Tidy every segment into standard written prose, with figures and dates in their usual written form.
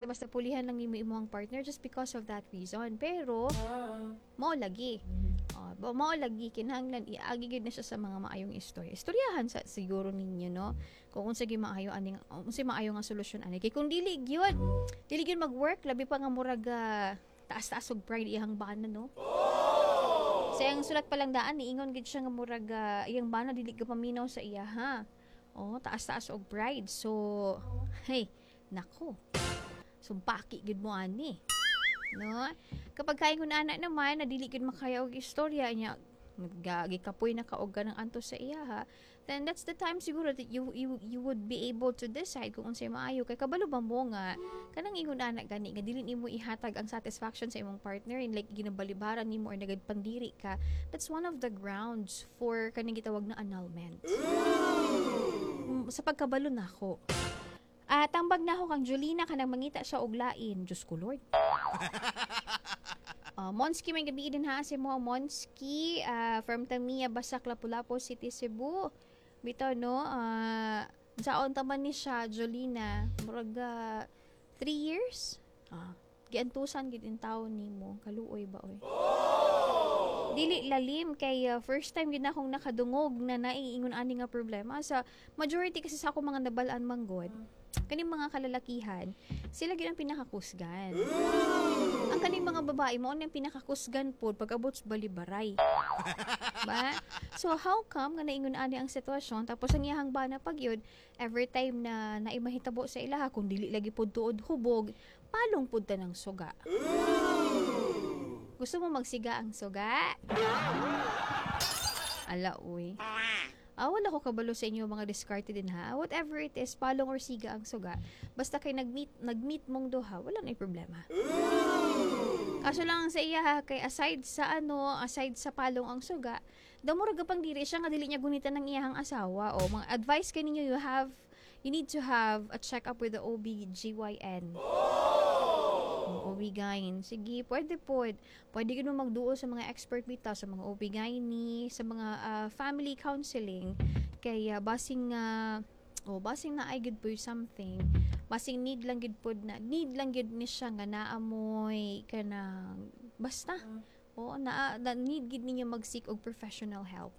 basta-basta pulihan lang nimo imong partner just because of that reason. Pero mao lagi. Mao lagi kinahanglan iagi gid na siya sa mga maayong istorya. Istoryahan sa siguro ninyo, no? Kung unsa gyud maayo aning unsa maayo nga solusyon ani. Kay kung dili gyud mag-work labi pa nga murag taas-taas og pride iyang bana, no? Sa iyang sulat pa lang daan niingon gid siya nga murag iyang bana dili ka paminaw sa iya, ha. Taas-taas og pride. So, hey, nako. Sumpaki gid mo ani. No? Kapag kain kun anak naman na dili gid makaya og istorya niya, gikapoy na kaog ka ng anto sa iya, ha, then that's the time siguro that you would be able to decide kung unsay maayo. Kay kabalo ba mo nga kanang ingon anak gani nga dili nimo ihatag ang satisfaction sa imong partner in like ginabalibaran nimo or nagadpandiri ka, that's one of the grounds for kanang gitawag na annulment. Sa pagkabalo nako, tambag na ako kang Jolina kanang mangita siya og lain. Diyos ko Lord. Monski, may gabi din ha si mo Monski, from Tamiya, Basak, Lapu-Lapu City, Cebu. Bitaw, no? Saon taman ni siya, Jolina, murag 3 years? Giantusan gid in taon nimo. Kaluoy ba oy? Dili lalim kay first time gid na akong nakadungog na naiingon ani nga problema. Sa majority kasi sa ako mga nabalaan manggod, kaning mga kalalakihan, sila gid ang pinakakusgan. Ang kaning mga babae mo ang pinakakusgan pod pag-abot sa balibaray. Ba? So how come nga naingon ani ang sitwasyon tapos ang iyahang bana pag yun, every time na naimahitabo sa ilaha kung dili lagi pod tuod hubog, palong pod ta ng suga. Gusto mo magsiga ang suga? Ala, uy. Wala ko kabalo sa inyo mga discarded din, ha. Whatever it is, palong or siga ang suga. Basta kay nagmeet mong duha, wala na problema. Kaso lang sa iya, ha, kay aside sa palong ang suga, damurag pang diri siya nga dili niya gunitan ng iyahang asawa. Mga advice kaninyo, you need to have a check-up with the OB/GYN. OB-GYN. Sige, pwede ka naman magduo sa mga expert bitaw, sa mga OB-GYN, sa mga family counseling. Kaya basing na ay good po something. Basing need lang gid ni siya nga naamoy kanang basta. Need gid ninyo mag-seek og professional help.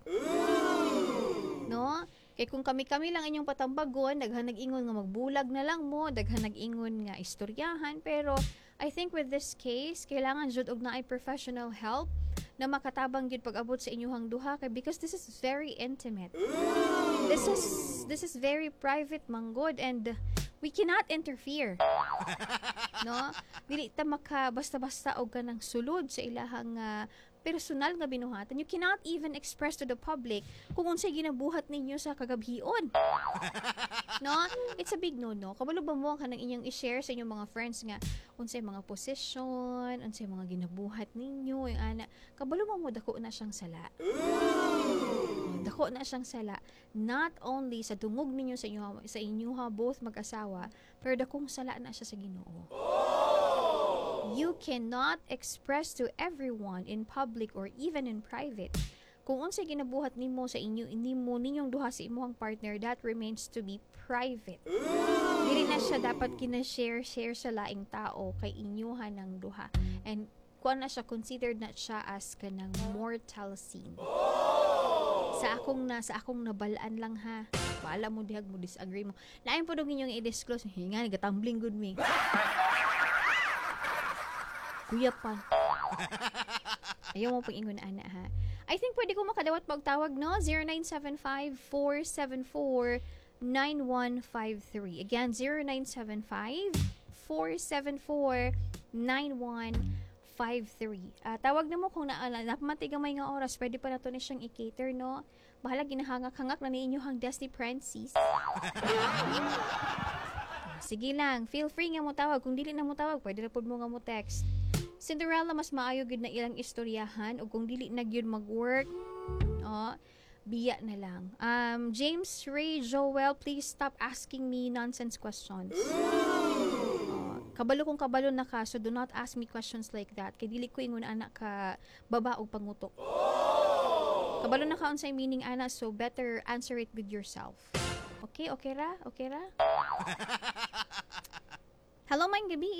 No? Kay kung kami lang inyong patambagon, daghan nag-ingon nga magbulag na lang mo, daghan nag-ingon nga istoryahan, pero I think with this case, kailangan jud og naay professional help na makatabang gid pag-abot sa inyong duha kay because this is very intimate. This is very private manggod and we cannot interfere. No? Dili ta maka basta-basta og kanang sulod sa ilahang personal nga binuhatan. You cannot even express to the public kung unsay ginabuhat ninyo sa kagabhion. No? It's a big no-no. Kabalo ba mo kanang inyong i-share sa inyong mga friends nga unsay mga posisyon, unsay mga ginabuhat ninyo, yung ana. Kabalo mo dako na siyang sala. Dako na siyang sala. Not only sa dungog ninyo sa inyo both mag-asawa, pero dakong sala na siya sa Ginoo. You cannot express to everyone in public or even in private kung unsay ginabuhat nimo sa ninyong duha sa imong partner. That remains to be private. Dili na siya dapat kina-share sa laing tao kay inyuhan ng duha. And kuan na siya, considered na siya as kanang mortal sin. Sa akong nabalaan lang, ha. Baala mo dihag mo disagree mo. Lain po dong inyong i-disclose. Hinga, nagatumbling good me. Kuya pa. Ayaw mo pang ingon ana, ha. I think pwede ko makadawat pagtawag, no? 0975-474-9153. Again, 0975-474-9153. Tawag na mo kung napamatigamay nga oras. Pwede pa na to na siyang i-cater, no? Bahala, ginahangak-hangak na ni inyong Destiny Princess. Sige lang, feel free nga mo tawag. Kung dili na mo tawag, pwede na po mo nga mo text. Cinderella, mas maayo gud na ilang istoryahan o kung dili na gyud mag-work, biya na lang. James Ray Joel, please stop asking me nonsense questions. Kabalo na ka, so do not ask me questions like that. Kay dili ko ingon anak ka baba og pangutok. Kabalo na ka unsay meaning ana, so better answer it with yourself. Okay ra? Hello, maayong gabi.